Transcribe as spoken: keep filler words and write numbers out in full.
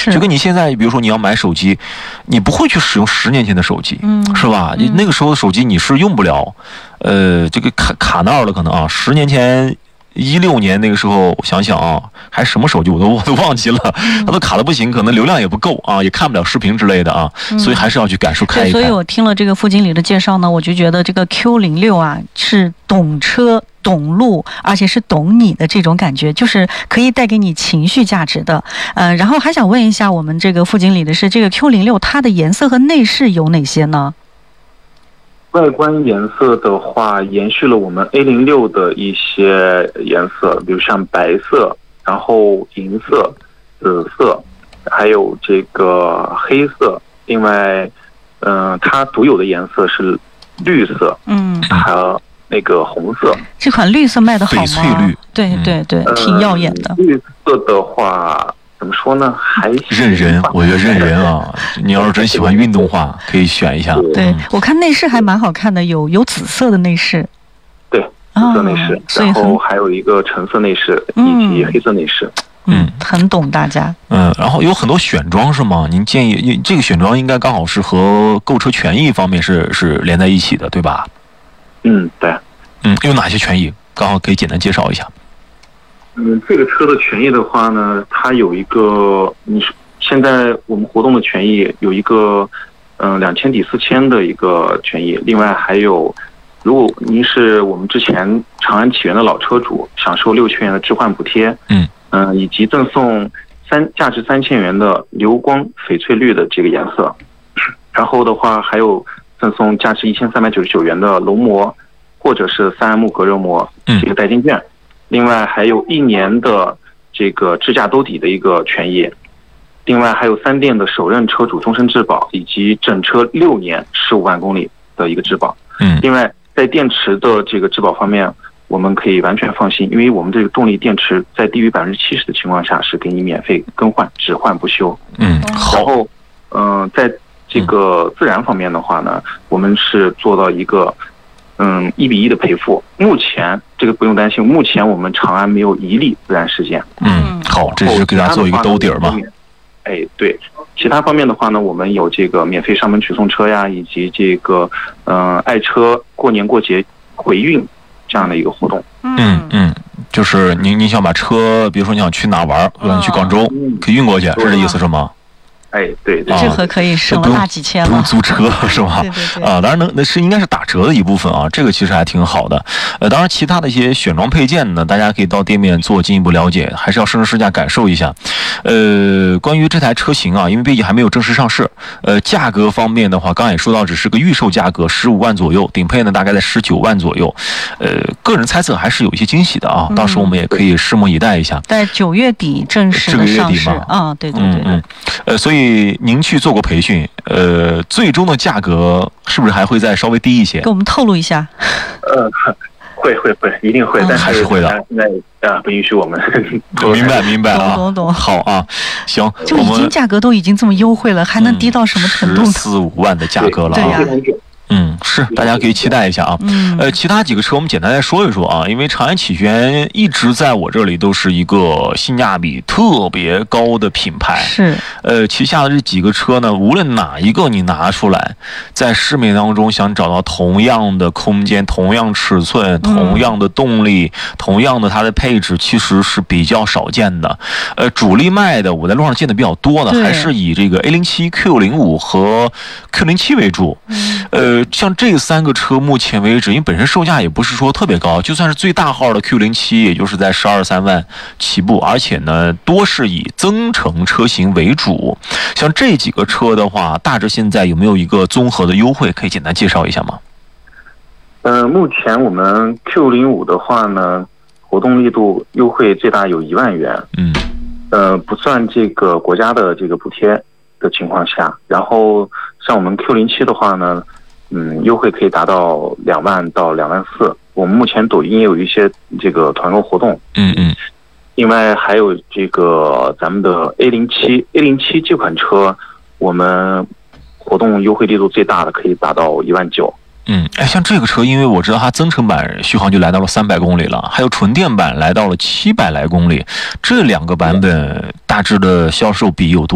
就跟你现在，比如说你要买手机，你不会去使用十年前的手机，嗯，是吧？你、嗯、那个时候的手机你是用不了，呃，这个卡卡那儿了可能啊，十年前。一六年那个时候，我想想啊，还什么手机我都我都忘记了，它都卡的不行，可能流量也不够啊，也看不了视频之类的啊，嗯、所以还是要去感受开一开。 所以我听了这个副经理的介绍呢，我就觉得这个 Q 零六啊是懂车、懂路，而且是懂你的这种感觉，就是可以带给你情绪价值的。呃，然后还想问一下我们这个副经理的是，这个 Q 零六它的颜色和内饰有哪些呢？ 外观颜色的话，延续了我们 A 零六的一些颜色，比如像白色，然后银色、紫色，还有这个黑色。另外，嗯、呃，它独有的颜色是绿色，嗯，还有那个红色。 这款绿色卖得好吗？ 翡翠绿， 对对对，嗯、挺耀眼的。 绿色的话。怎么说呢？还认人，我觉得认人啊！你要是真喜欢运动化，可以选一下。 对，我看内饰还蛮好看的，有有紫色的内饰， 对，紫色内饰，哦、然后还有一个橙色内饰、嗯、以及黑色内饰。 嗯，很懂大家。 嗯，然后有很多选装是吗？您建议这个选装应该刚好是和购车权益方面是是连在一起的，对吧？ 嗯，对。 嗯，有哪些权益？刚好可以简单介绍一下。 嗯，这个车的权益的话呢，它有一个，你现在我们活动的权益有一个，嗯，两千抵四千的一个权益。另外还有，如果您是我们之前长安启源的老车主，享受六千元的置换补贴，嗯嗯、呃，以及赠送三价值三千元的流光翡翠绿的这个颜色。然后的话还有赠送价值一千三百九十九元的龙膜或者是三 M 隔热膜这个代金券。另外还有一年的这个智驾兜底的一个权益，另外还有三电的首任车主终身质保，以及整车六年十五万公里的一个质保。嗯，另外在电池的这个质保方面，我们可以完全放心，因为我们这个动力电池在低于百分之七十的情况下是给你免费更换，只换不修。嗯，好。然后，嗯、呃，在这个自燃方面的话呢，我们是做到一个。嗯，一比一的赔付。目前这个不用担心，目前我们长安没有一例自燃事件。 嗯，好，这是给大家做一个兜底儿嘛。 哎，对，其他方面的话呢，我们有这个免费上门取送车呀，以及这个嗯、呃、爱车过年过节回运这样的一个活动。 嗯嗯，就是您您想把车，比如说你想去哪玩，或者你去广州，可以运过去，是这意思是吗？ 哎，对对， 这回可以省了大几千了， 不用租车是吧？ 对对对。 啊，当然能，那是应该是打折的一部分啊，这个其实还挺好的。呃，当然其他的一些选装配件呢，大家可以到店面做进一步了解，还是要试乘试驾感受一下。呃，关于这台车型啊，因为毕竟还没有正式上市，呃，价格方面的话，刚刚也说到，只是个预售价格十五万左右，顶配呢大概在十九万左右。呃，个人猜测还是有一些惊喜的啊，到时候我们也可以拭目以待一下。 在九月底正式的上市啊，对对对， 嗯，呃，所以您去做过培训，呃，最终的价格是不是还会再稍微低一些？ 给我们透露一下。 呃，会会会，一定会， 嗯、 但是还是会的。 现在啊，不允许我们。 明白明白啊， 懂懂懂。 好啊，行， 就已经价格都已经这么优惠了，还能低到什么程度？ 十四五万的价格了啊。 对呀。 嗯，是，大家可以期待一下啊。嗯，呃，其他几个车我们简单再说一说啊，因为长安启源一直在我这里都是一个性价比特别高的品牌。 是， 呃，旗下的这几个车呢，无论哪一个你拿出来，在市面当中想找到同样的空间、同样尺寸、同样的动力、嗯、同样的它的配置，其实是比较少见的。呃，主力卖的，我在路上见的比较多的，还是以这个 A 零七、Q 零五和 Q 零七为主。嗯，呃。像这三个车，目前为止，因为本身售价也不是说特别高，就算是最大号的 Q 零七，也就是在十二三万起步，而且呢，多是以增程车型为主。像这几个车的话，大致现在有没有一个综合的优惠，可以简单介绍一下吗？ 呃，目前我们 Q 零五的话呢，活动力度优惠最大有一万元。嗯，呃，不算这个国家的这个补贴的情况下，然后像我们 Q 零七的话呢。嗯，优惠可以达到两万到两万四。我们目前抖音也有一些这个团购活动。嗯嗯。另外还有这个咱们的 A 零七 A 零七这款车，我们活动优惠力度最大的可以达到一万九。 嗯，哎，像这个车，因为我知道它增程版续航就来到了三百公里了，还有纯电版来到了七百来公里，这两个版本大致的销售比有多？